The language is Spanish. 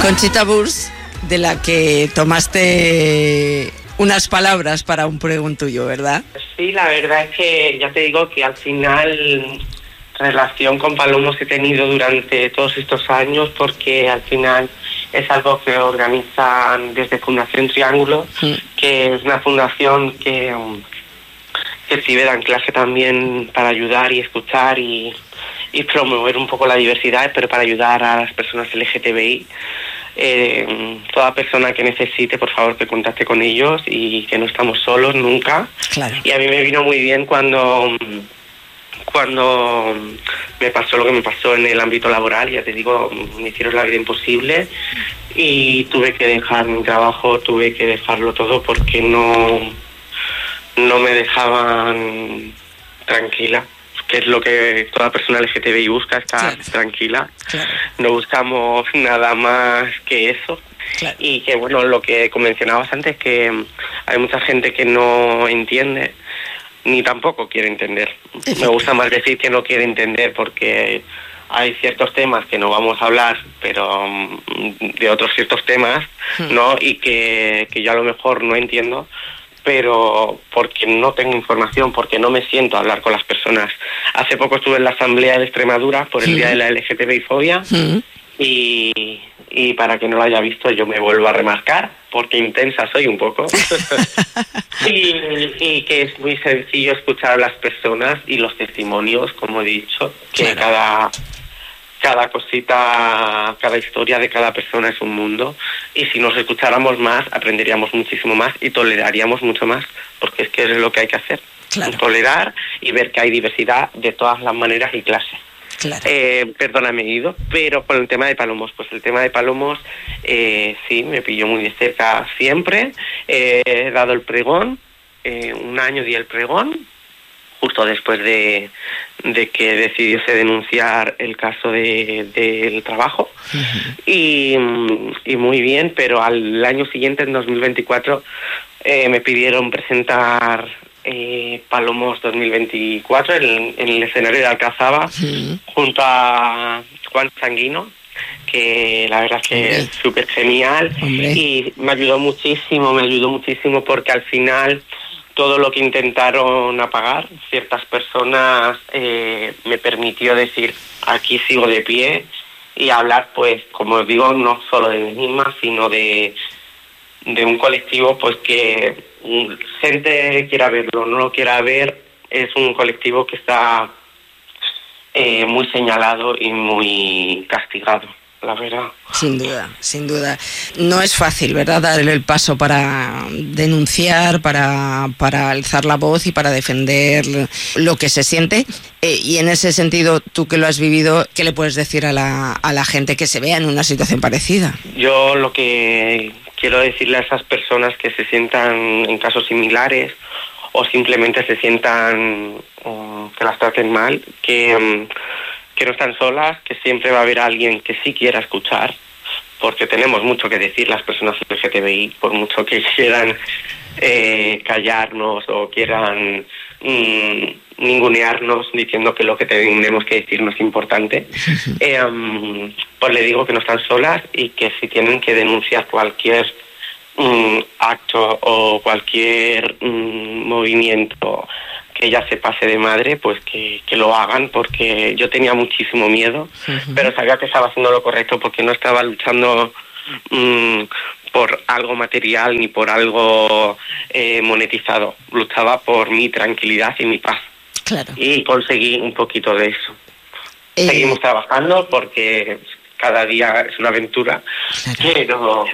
Conchita Wurst, de la que tomaste unas palabras para un pregón tuyo, ¿verdad? Sí, la verdad es que ya te digo que al final relación con Palomos he tenido durante todos estos años, porque al final es algo que organizan desde Fundación Triángulo, que es una fundación que sirve en clase también para ayudar y escuchar y promover un poco la diversidad, pero para ayudar a las personas LGTBI. Toda persona que necesite, por favor, que contacte con ellos, y que no estamos solos nunca. Claro. Y a mí me vino muy bien cuando me pasó lo que me pasó en el ámbito laboral. Ya te digo, me hicieron la vida imposible y tuve que dejar mi trabajo, tuve que dejarlo todo porque no me dejaban tranquila, que es lo que toda persona LGTBI busca, estar tranquila. Claro. No buscamos nada más que eso. Claro. Y que, bueno, lo que mencionabas antes, que hay mucha gente que no entiende, ni tampoco quiere entender. Me gusta más decir que no quiere entender, porque hay ciertos temas que no vamos a hablar, pero de otros ciertos temas, ¿no? Y que yo a lo mejor no entiendo, pero porque no tengo información, porque no me siento a hablar con las personas. Hace poco estuve en la Asamblea de Extremadura por el Día de la LGTBI-fobia, y para que no lo haya visto, yo me vuelvo a remarcar, porque intensa soy un poco. y que es muy sencillo escuchar a las personas y los testimonios, como he dicho, que cada cosita, cada historia de cada persona es un mundo, y si nos escucháramos más, aprenderíamos muchísimo más y toleraríamos mucho más, porque es que es lo que hay que hacer. Claro. Tolerar y ver que hay diversidad de todas las maneras y clases. Claro. Perdóname, Ido, pero con el tema de Palomos, pues el tema de Palomos sí, me pilló muy de cerca siempre. He dado el pregón, un año di el pregón, justo después de que decidiese denunciar el caso del trabajo. Y muy bien, pero al año siguiente, en 2024, me pidieron presentar Palomos 2024 en el escenario de Alcazaba, junto a Juan Sanguino, que la verdad es que es súper genial. Y me ayudó muchísimo, porque al final todo lo que intentaron apagar ciertas personas me permitió decir, aquí sigo de pie, y hablar, pues, como os digo, no solo de mí misma, sino de un colectivo, pues, que gente quiera verlo, no lo quiera ver. Es un colectivo que está muy señalado y muy castigado, la verdad. Sin duda. No es fácil, ¿verdad?, dar el paso para denunciar, para alzar la voz y para defender lo que se siente. Y en ese sentido, tú que lo has vivido, ¿qué le puedes decir a la gente que se vea en una situación parecida? Yo lo que quiero decirle a esas personas que se sientan en casos similares, o simplemente se sientan que las traten mal, que no están solas, que siempre va a haber alguien que sí quiera escuchar, porque tenemos mucho que decir las personas LGTBI, por mucho que quieran callarnos o quieran ningunearnos diciendo que lo que tenemos que decir no es importante. Pues le digo que no están solas, y que si tienen que denunciar cualquier acto o cualquier movimiento que ya se pase de madre, pues que lo hagan, porque yo tenía muchísimo miedo, pero sabía que estaba haciendo lo correcto, porque no estaba luchando por algo material ni por algo monetizado. Luchaba por mi tranquilidad y mi paz. Claro. Y conseguí un poquito de eso. Seguimos trabajando, porque cada día es una aventura, claro,